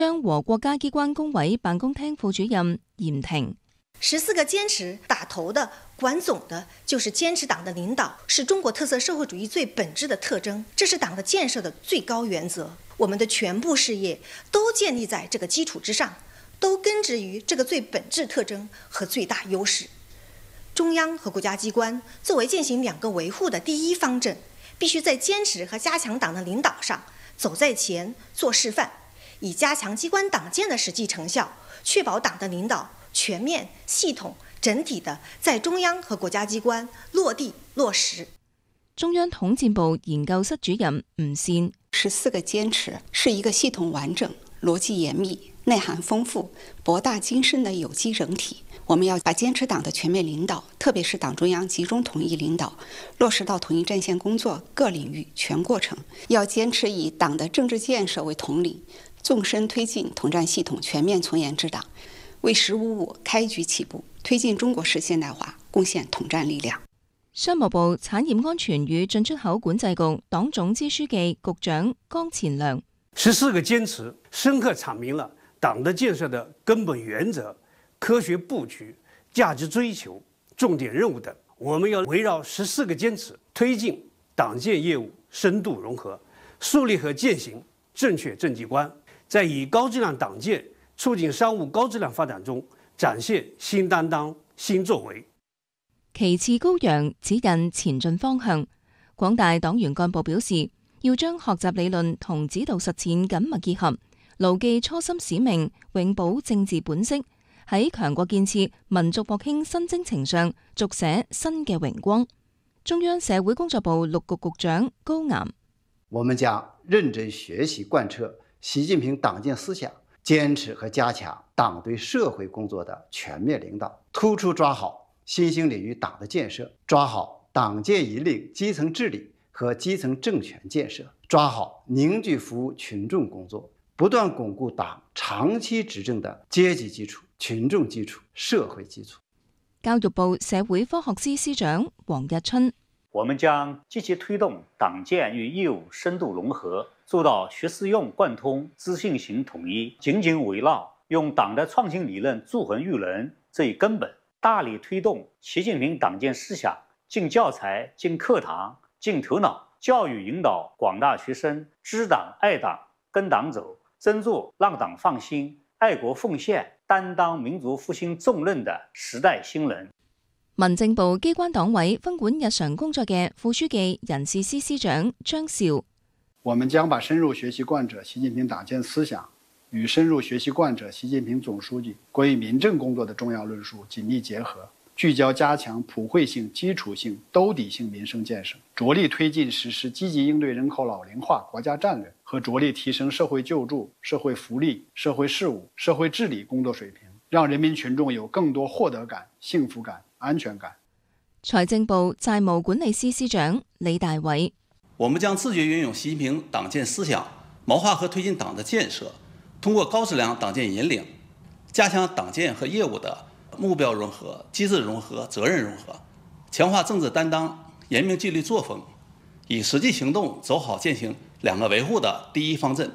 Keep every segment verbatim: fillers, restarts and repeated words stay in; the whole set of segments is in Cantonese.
央和國家機關工委辦公廳副主任嚴婷。 十四個堅持打頭的、管總的，就是堅持黨的領導是中國特色社會主義最本質的特徵，這是黨的建設的最高原則。我們的全部事業都建立在這個基礎之上，都根植於這個最本質特徵和最大優勢。中央和國家機關作為踐行兩個維護的第一方陣，必須在堅持和加強黨的領導上走在前做示範，以加強機關黨建的實際成效，確保黨的領導全面、系統、整體的在中央和國家機關落地落實。 中央統戰部研究室主任吳善： 十四個堅持是一個系統完整、邏輯嚴密、內涵豐富、博大精深的有機整體。我們要把堅持黨的全面領導，特別是黨中央集中統一領導，落實到統一戰線工作各領域全過程。要堅持以黨的政治建設為統領，縱深推進統戰系統全面從嚴治黨，為“十五五”開局起步，推進中國式現代化貢獻統戰力量。 商務部產業安全與進出口管制局黨總支書記、局長江前良： 十四個堅持深刻闡明了黨的建設的根本原則、科學布局、價值追求、重點任務等。我們要圍繞十四個堅持，推進黨建業務深度融合，樹立和踐行正確政績觀，在以高質量黨建促進商務高質量發展中展現新擔當、新作為， 旗幟高揚，指引前進方向。廣大黨員幹部表示，要將學習理論同指導實踐緊密結合，牢記初心使命，永葆政治本色，喺強國建設、民族復興新征程上續寫新嘅榮光。中央社會工作部陸局局長高岩： 我們將認真學習貫徹習近平黨建思想，堅持和加強黨對社會工作的全面領導，突出抓好新興領域黨的建設，抓好黨建引領基層治理和基層政權建設，抓好凝聚服務群眾工作，不斷鞏固黨長期執政的階級基礎、群眾基礎、社會基礎。 教育部社會科學司司長王日春： 我們將積極推動黨建與業務深度融合，做到學思用貫通、資訊型統一，緊緊圍繞用黨的創新理論鑄衡育人這一根本，大力推動習近平黨建思想進教材、進課堂、進頭腦，教育引導廣大學生知黨愛黨、跟黨走，爭做讓黨放心、愛國奉獻、擔當民族復興重任的時代新人。 民政部機關黨委分管日常工作嘅副書記、人事司司長張兆： 我們將把深入學習貫徹習近平黨建思想與深入學習貫徹習近平總書記關於民政工作的重要論述緊密結合，聚焦加強普惠性、基礎性、兜底性民生建設，着力推進實施積極應對人口老齡化國家戰略和着力提升社會救助、社會福利、社會事務、社會治理工作水平，讓人民群眾有更多獲得感、幸福感、安全感。 財政部債務管理司司長李大偉： 我們將自覺運用習近平黨建思想，謀劃和推進黨的建設，通過高質量黨建引領，加強黨建和業務的目標融合、機制融合、責任融合，強化政治擔當、嚴明紀律作風，以實際行動走好踐行兩個維護的第一方陣。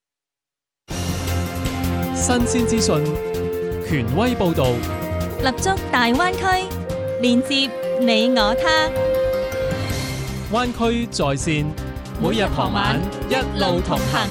新鮮資訊，權威報導， 立足大灣區，連接你我他。 灣區在線，每日傍晚一路同行。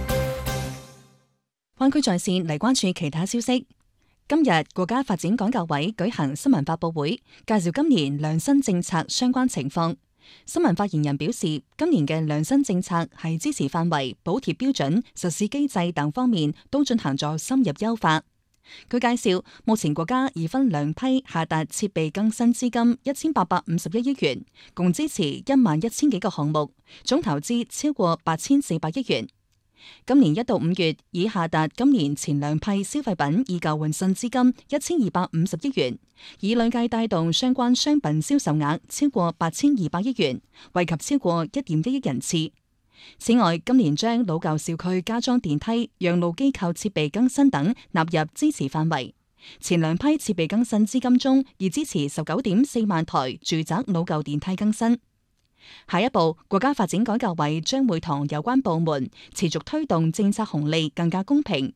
灣區在線嚟關注其他消息。今日國家發展改革委舉行新聞發佈會，介紹今年量新政策相關情況。新聞發言人表示，今年嘅量新政策係支持範圍、補貼標準、實施機制等方面都進行咗深入優化。佢介紹，目前國家已分兩批下達設備更新資金一千八百五十一億元，共支持一萬一千幾個項目，總投資超過八千四百億元。今年一到五月已下達今年前兩批消費品以舊換新資金一千二百五十億元，以累計帶動相關商品銷售額超過八千二百億元，惠及超過一點一億人次。此外，今年將老舊小區加裝電梯、養老機構設備更新等納入支持範圍。前兩批設備更新資金中，已支持十九點四萬台住宅老舊電梯更新。 下一步，國家發展改革委將會同有關部門持續推動政策紅利更加公平、